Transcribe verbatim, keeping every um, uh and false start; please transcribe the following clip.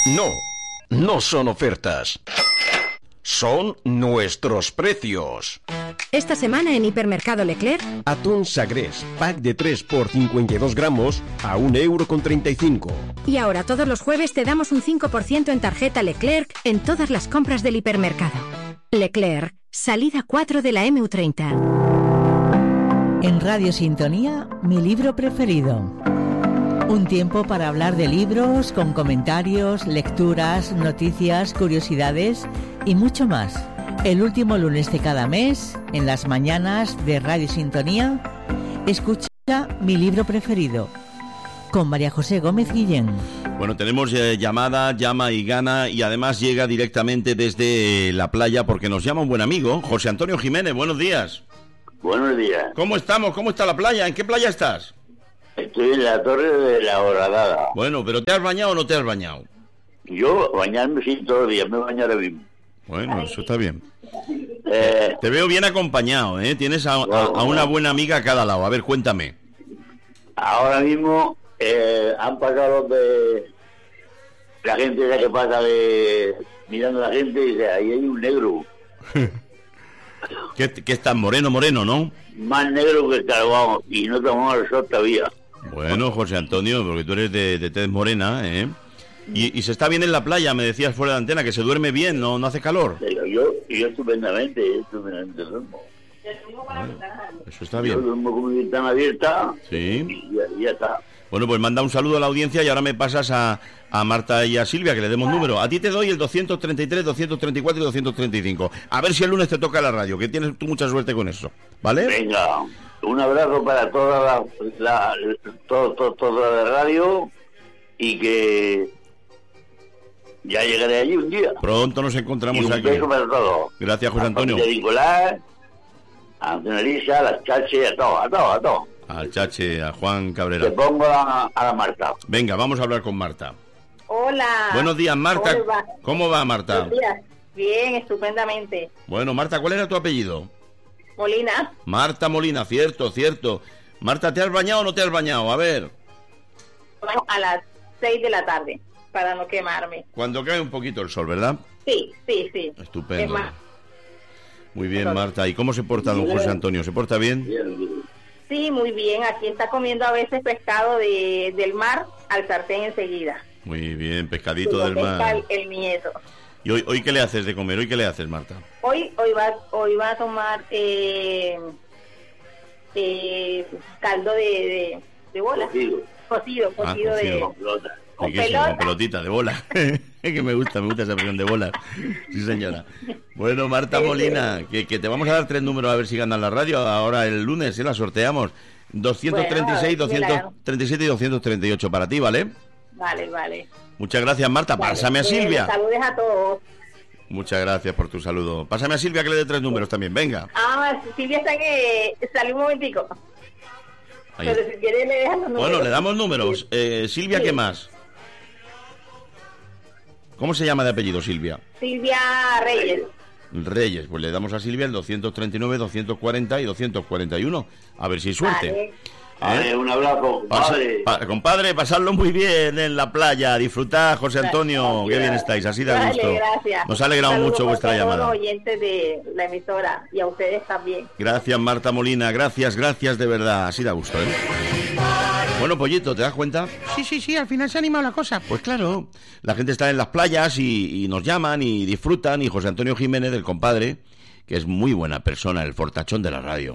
No, no son ofertas. Son nuestros precios. Esta semana en Hipermercado Leclerc, atún Sagrés, pack de tres por cincuenta y dos gramos a un euro con treinta y cinco. Y ahora todos los jueves te damos un cinco por ciento en tarjeta Leclerc en todas las compras del hipermercado. Leclerc, salida cuatro de la eme u treinta. En Radio Sintonía, mi libro preferido. Un tiempo para hablar de libros, con comentarios, lecturas, noticias, curiosidades y mucho más. El último lunes de cada mes, en las mañanas de Radio Sintonía, escucha mi libro preferido, con María José Gómez Guillén. Bueno, tenemos eh, llamada, llama y gana, y además llega directamente desde la playa porque nos llama un buen amigo, José Antonio Jiménez. Buenos días. Buenos días. ¿Cómo estamos? ¿Cómo está la playa? ¿En qué playa estás? Estoy en la Torre de la Horadada. Bueno, ¿pero te has bañado o no te has bañado? Yo bañarme sí todos los días, me baño ahora mismo. Bueno, eso está bien. Eh, Te veo bien acompañado, ¿eh? Tienes a, a, a una buena amiga a cada lado. A ver, cuéntame. Ahora mismo eh, han pasado los de la gente esa que pasa de mirando a la gente y dice, ahí hay un negro. ¿Qué, qué estás, moreno, moreno, no? Más negro que el carbón y no tomamos el sol todavía. Bueno, José Antonio, porque tú eres de, de tez morena, ¿eh? Y, y se está bien en la playa, me decías fuera de antena, que se duerme bien, no, no hace calor. Pero yo, yo estupendamente, yo estupendamente duermo. Bueno, eso está Yo bien. duermo con mi ventana abierta Sí. y ya, ya está. Bueno, pues manda un saludo a la audiencia y ahora me pasas a, a Marta y a Silvia, que le demos número. A ti te doy el doscientos treinta y tres, doscientos treinta y cuatro y doscientos treinta y cinco. A ver si el lunes te toca la radio, que tienes tú mucha suerte con eso, ¿vale? Venga, un abrazo para toda la, la, todo, todo, toda la radio y que ya llegaré allí un día. Pronto nos encontramos Y un aquí. beso para todos. Gracias, José Antonio. A Nicolás, a Antonio Elisa, a las Chache, a todos, a todos, a todos. Al Chache, a Juan Te Cabrera. pongo a, a la Marta. Venga, vamos a hablar con Marta. Hola. Buenos días, Marta. ¿Cómo va? ¿Cómo va, Marta? Buenos días. Bien, estupendamente. Bueno, Marta, ¿cuál era tu apellido? Molina. Marta Molina, cierto, cierto. Marta, ¿te has bañado o no te has bañado? A ver, Vamos a las seis de la tarde, para no quemarme. cuando cae un poquito el sol, ¿verdad? Sí, sí, sí. Es Estupendo. más, Muy bien, Marta. ¿Y cómo se porta don José Antonio? ¿Se porta bien? sí, muy bien. Aquí está comiendo a veces pescado de, del mar al sartén enseguida. Muy bien, pescadito Lo del pesca mar. El, el nieto. ¿Y hoy, hoy qué le haces de comer? ¿Hoy qué le haces, Marta? Hoy, hoy va, hoy va a tomar eh, eh, caldo de, de, de bola. Cocido. Cocido, Ah, cocido de, cocido. Pelota. con Riquísimo, pelota. con pelotita de bola. Que me gusta, me gusta esa versión de bola. Sí, señora. Bueno, Marta Molina, que, que te vamos a dar tres números a ver si ganan la radio. Ahora el lunes, ¿eh? La sorteamos. doscientos treinta y seis, Bueno, doscientos treinta y siete y doscientos treinta y ocho para ti, ¿vale? Vale, vale. Muchas gracias, Marta. Vale. Pásame a Eh, Silvia. Saludes a todos. Muchas gracias por tu saludo. Pásame a Silvia que le dé tres números también. Venga. Ah, Silvia está que salió un momentico. Ahí Pero está. si quieres le dejas los números. Bueno, le damos números. Eh, Silvia, Sí. ¿qué más? ¿Cómo se llama de apellido, Silvia? Silvia Reyes. Reyes. Pues le damos a Silvia el doscientos treinta y nueve, doscientos cuarenta y doscientos cuarenta y uno. A ver si hay suerte. Vale. Vale, un abrazo, Pasa- padre. pa- compadre, pasadlo muy bien en la playa, disfrutad, José Antonio, qué bien estáis, así da Vale, gusto. gracias. Nos ha alegrado Saludos mucho por vuestra todos llamada. los oyentes de la emisora y a ustedes también. Gracias, Marta Molina, gracias, gracias de verdad, así da gusto, ¿eh? Bueno, Pollito, ¿te das cuenta? Sí, sí, sí, al final se ha animado la cosa. Pues claro, la gente está en las playas y, y nos llaman y disfrutan, y José Antonio Jiménez, el compadre, que es muy buena persona, el fortachón de la radio.